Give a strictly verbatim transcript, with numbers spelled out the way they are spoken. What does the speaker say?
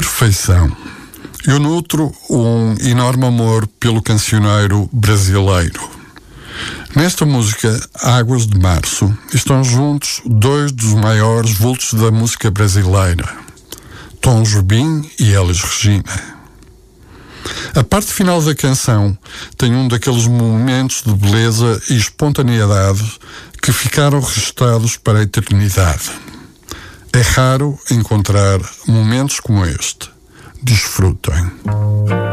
perfeição. Eu nutro um enorme amor pelo cancioneiro brasileiro. Nesta música, Águas de Março, estão juntos dois dos maiores vultos da música brasileira, Tom Jobim e Elis Regina. A parte final da canção tem um daqueles momentos de beleza e espontaneidade que ficaram registados para a eternidade. É raro encontrar momentos como este. Desfrutem.